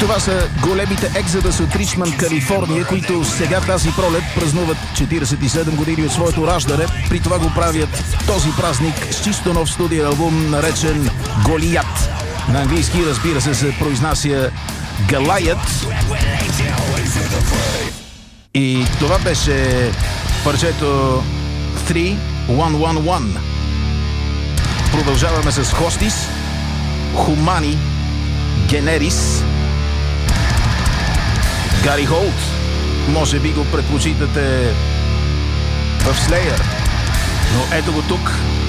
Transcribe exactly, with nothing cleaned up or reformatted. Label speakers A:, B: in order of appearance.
A: Това са големите Exodus от Ричмънд, Калифорния, които сега тази пролет празнуват четиридесет и седем години от своето раждане. При това го правят този празник с чисто нов студиен албум, наречен Голият. На английски, разбира се, се произнася Галаят. И това беше парчето три едно едно едно. Продължаваме с Хостис, Хумани, Генерис, Гари Холт. Може би го предпочитате в Slayer, но ето го тук.